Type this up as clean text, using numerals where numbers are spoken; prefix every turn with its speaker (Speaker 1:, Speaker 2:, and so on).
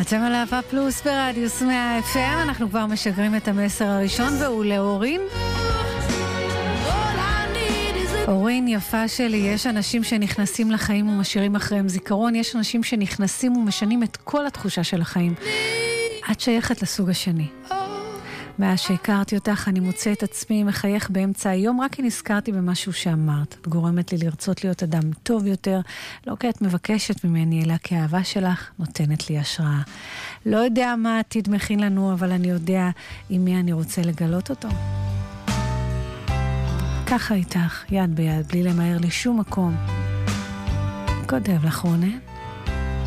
Speaker 1: אתם על אהבה פלוס ברדיוס 100 FM, אנחנו כבר משגרים את המסר הראשון, והוא לאורין. אורין יפה שלי, יש אנשים שנכנסים לחיים ומשאירים אחריהם זיכרון, יש אנשים שנכנסים ומשנים את כל התחושה של החיים. את שייכת לסוג השני. מאז שהכרתי אותך אני מוצא את עצמי מחייך באמצע היום, רק כי נזכרתי במשהו שאמרת. את גורמת לי לרצות להיות אדם טוב יותר, לא כי את מבקשת ממני, אלא כי האהבה שלך נותנת לי השראה. לא יודע מה העתיד מכין לנו, אבל אני יודע עם מי אני רוצה לגלות אותו. ככה איתך, יד ביד, בלי למהר לשום מקום. כותב לך רונן.